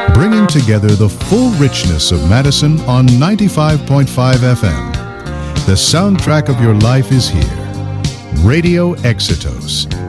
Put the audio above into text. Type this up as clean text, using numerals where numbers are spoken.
bringing together the full richness of Madison on 95.5 FM. The soundtrack of your life is here. Radio Exitos,